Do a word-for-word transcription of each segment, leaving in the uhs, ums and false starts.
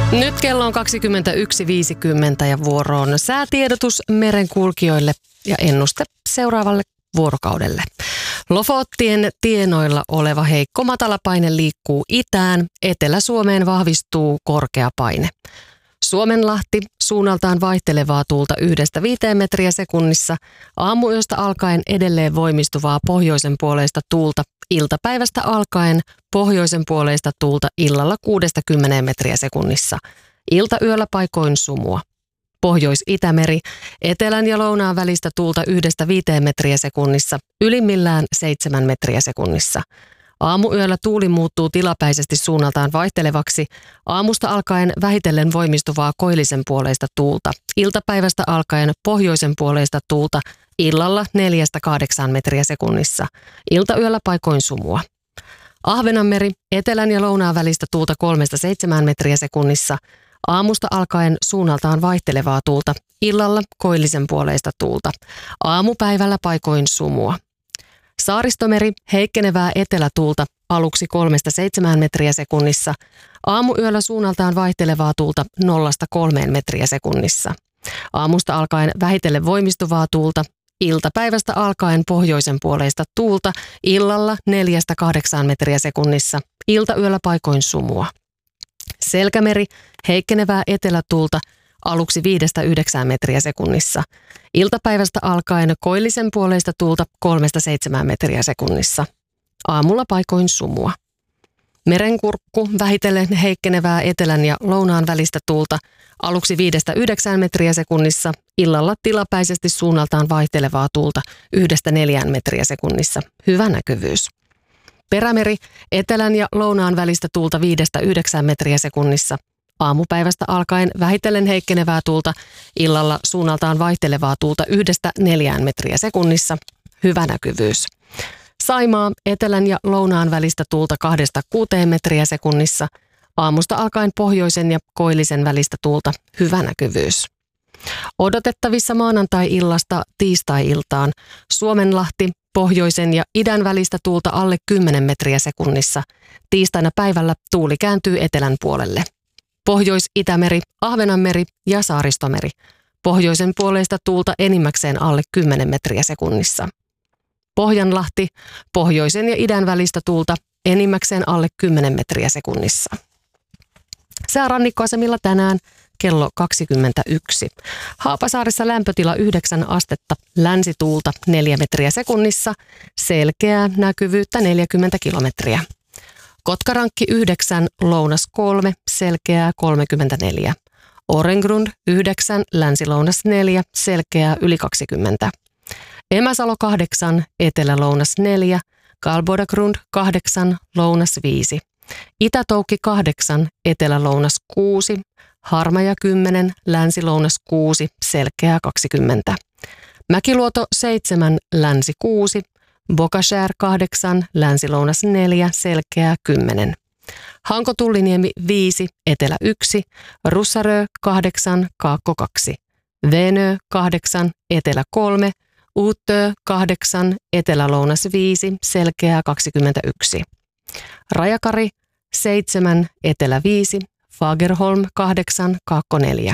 Nyt kello on kaksikymmentäyksi viisikymmentä ja vuoroon säätiedotus merenkulkijoille ja ennuste seuraavalle vuorokaudelle. Lofottien tienoilla oleva heikko matalapaine liikkuu itään, Etelä-Suomeen vahvistuu korkea paine. Suomenlahti suunnaltaan vaihtelevaa tuulta yhdestä viiteen metriä sekunnissa, aamuyöstä alkaen edelleen voimistuvaa pohjoisen puoleista tuulta, iltapäivästä alkaen pohjoisen puoleista tuulta illalla kuudesta kymmeneen metriä sekunnissa, iltayöllä paikoin sumua. Pohjois-Itämeri, etelän ja lounaan välistä tuulta yhdestä viiteen metriä sekunnissa, ylimmillään seitsemän metriä sekunnissa. Aamuyöllä tuuli muuttuu tilapäisesti suunnaltaan vaihtelevaksi, aamusta alkaen vähitellen voimistuvaa koillisen puoleista tuulta, iltapäivästä alkaen pohjoisen puoleista tuulta, illalla neljästä kahdeksaan metriä sekunnissa, iltayöllä paikoin sumua. Ahvenanmeri, etelän ja lounaan välistä tuulta kolmesta seitsemään metriä sekunnissa, aamusta alkaen suunnaltaan vaihtelevaa tuulta, illalla koillisen puoleista tuulta, aamupäivällä paikoin sumua. Saaristomeri, heikkenevää etelätuulta, aluksi kolmesta seitsemään metriä sekunnissa, aamuyöllä suunnaltaan vaihtelevaa tuulta nollasta kolmeen metriä sekunnissa. Aamusta alkaen vähitellen voimistuvaa tuulta, iltapäivästä alkaen pohjoisen puoleista tuulta, illalla neljästä kahdeksaan metriä sekunnissa, iltayöllä paikoin sumua. Selkämeri, heikkenevää etelätuulta, aluksi viidestä yhdeksään metriä sekunnissa. Iltapäivästä alkaen koillisen puoleista tuulta kolmesta seitsemään metriä sekunnissa. Aamulla paikoin sumua. Merenkurkku, vähitellen heikkenevää etelän ja lounaan välistä tuulta, aluksi viidestä yhdeksään metriä sekunnissa, illalla tilapäisesti suunnaltaan vaihtelevaa tuulta yhdestä neljään metriä sekunnissa. Hyvä näkyvyys. Perämeri, etelän ja lounaan välistä tuulta viidestä yhdeksään metriä sekunnissa. Aamupäivästä alkaen vähitellen heikkenevää tuulta, illalla suunnaltaan vaihtelevaa tuulta yhdestä neljään metriä sekunnissa. Hyvä näkyvyys. Saimaa, etelän ja lounaan välistä tuulta kahdesta kuuteen metriä sekunnissa. Aamusta alkaen pohjoisen ja koillisen välistä tuulta. Hyvä näkyvyys. Odotettavissa maanantai-illasta tiistai-iltaan Suomenlahti, pohjoisen ja idän välistä tuulta alle kymmenen metriä sekunnissa. Tiistaina päivällä tuuli kääntyy etelän puolelle. Pohjois-Itämeri, Ahvenanmeri ja Saaristomeri. Pohjoisen puoleista tuulta enimmäkseen alle kymmenen metriä sekunnissa. Pohjanlahti, pohjoisen ja idän välistä tuulta enimmäkseen alle kymmenen metriä sekunnissa. Säärannikkoasemilla tänään kello kaksikymmentäyksi. Haapasaaressa lämpötila yhdeksän astetta, länsituulta neljä metriä sekunnissa, selkeää näkyvyyttä neljäkymmentä kilometriä. Kotkarankki yhdeksän, lounas kolme, selkeää kolmekymmentäneljä. Orengrund yhdeksän, länsi-lounas neljä, selkeää yli kaksikymmentä. Emäsalo kahdeksan, etelä-lounas neljä, Kalbodagrund kahdeksan, lounas viisi. Itätoukki kahdeksan, etelä-lounas kuusi, Harmaja kymmenen, länsi-lounas kuusi, selkeää kaksikymmentä. Mäkiluoto seitsemän, länsi kuusi, Bokashär kahdeksan, länsi-lounas neljä, selkeää kymmenen. Hanko-Tulliniemi viisi, etelä yksi, Russarö kahdeksan, kaakko kaksi. Venö kahdeksan, etelä kolme, Uutö kahdeksan, etelä-lounas viisi, selkeää kaksikymmentäyksi. Rajakari seitsemän, etelä viisi, Fagerholm kahdeksan, kaakko neljä.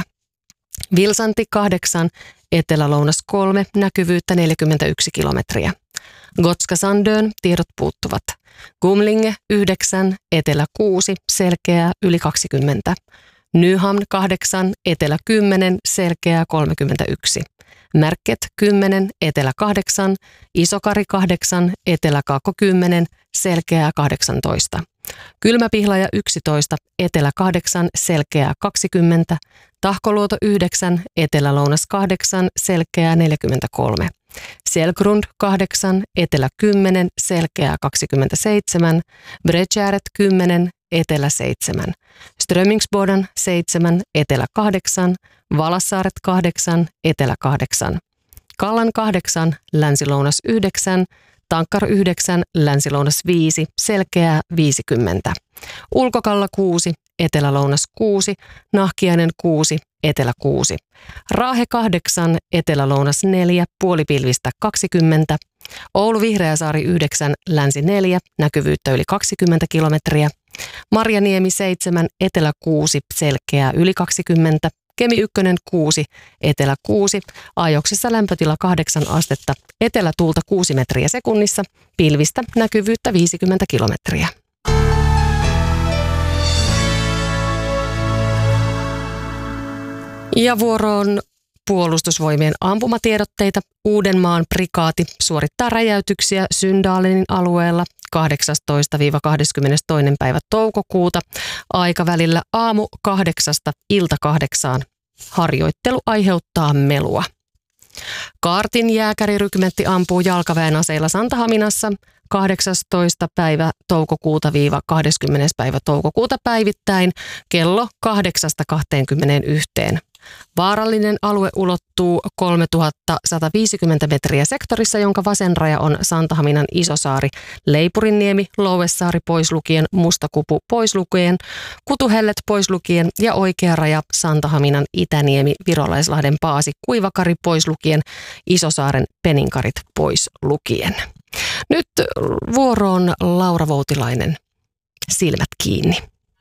Vilsanti kahdeksan, etelä-lounas kolme, näkyvyyttä neljäkymmentäyksi kilometriä. Gotska Sandön tiedot puuttuvat. Gumlinge yhdeksän, etelä kuusi, selkeää yli kaksikymmentä. Nyhamn kahdeksan, etelä kymmenen, selkeää kolmekymmentäyksi. Märket kymmenen, etelä kahdeksan, Isokari kahdeksan, etelä kaakko kymmenen, selkeää kahdeksantoista. Kylmäpihlaja yksitoista, etelä kahdeksan, selkeää kaksikymmentä. Tahkoluoto yhdeksän, etelä-lounas kahdeksan, selkeää neljäkymmentäkolme. Selgrund kahdeksan, etelä kymmenen, selkeää kaksikymmentäseitsemän. Bredjäret kymmenen, etelä seitsemän. Strömingsboden seitsemän, etelä kahdeksan. Valassaaret kahdeksan, etelä kahdeksan. Kallan kahdeksan, länsi-lounas yhdeksän. Tankkar yhdeksän, länsi-lounas viisi, selkeää viisikymmentä. Ulkokalla kuusi, etelä-lounas kuusi, Nahkiainen kuusi, etelä kuusi. Raahe kahdeksan, etelä-lounas neljä, puolipilvistä kaksikymmentä. Oulu Vihreäsaari yhdeksän, länsi neljä, näkyvyyttä yli kaksikymmentä kilometriä. Marjaniemi seitsemän, etelä kuusi, selkeää yli kaksikymmentä. Kemi ykkönen kuusi, etelä kuusi, Ajoksessa lämpötila kahdeksan astetta, etelätuulta kuusi metriä sekunnissa, pilvistä näkyvyyttä viisikymmentä kilometriä. Ja vuoroon Puolustusvoimien ampumatiedotteita. Uudenmaan prikaati suorittaa räjäytyksiä Syndalenin alueella kahdeksastoista kahdeskymmenestoinen päivä toukokuuta aikavälillä aamu kahdeksasta ilta kahdeksaan. Harjoittelu aiheuttaa melua. Kaartin jääkärirykmentti ampuu jalkaväen aseilla Santahaminassa kahdeksastoista päivä toukokuuta viiva kahdeskymmenes päivä toukokuuta päivittäin kello kahdeksasta kahteenkymmeneenyhteen. Vaarallinen alue ulottuu kolmetuhatta sataviisikymmentä metriä sektorissa, jonka vasen raja on Santahaminan Isosaari, Leipurinniemi, Louesaari pois lukien, Mustakupu pois lukien, Kutuhellet pois lukien ja oikea raja Santahaminan Itäniemi, Virolaislahden Paasi, Kuivakari pois lukien, Isosaaren Peninkarit pois lukien. Nyt vuoroon Laura Voutilainen, Silmät kiinni.